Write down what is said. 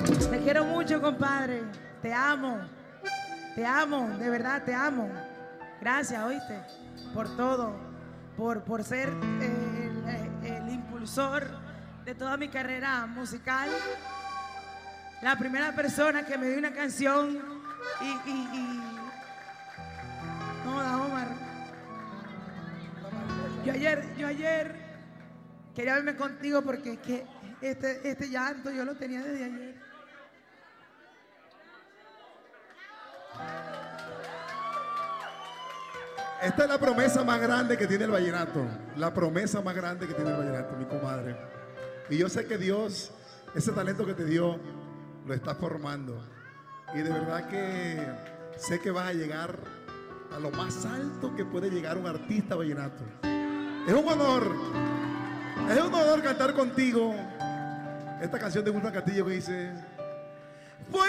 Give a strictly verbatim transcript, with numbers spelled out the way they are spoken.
Te quiero mucho, compadre. Te amo. Te amo, de verdad te amo. Gracias, oíste, por todo, por, por ser el, el, el impulsor de toda mi carrera musical. La primera persona que me dio una canción y... y, y... No, da Omar. Yo ayer, yo ayer quería verme contigo porque es que este, este llanto yo lo tenía desde ayer. Esta es la promesa más grande que tiene el vallenato. La promesa más grande que tiene el vallenato, mi comadre. Y yo sé que Dios, ese talento que te dio, lo está formando. Y de verdad que sé que vas a llegar a lo más alto que puede llegar un artista vallenato. Es un honor, es un honor cantar contigo esta canción de Wilman Castillo que dice...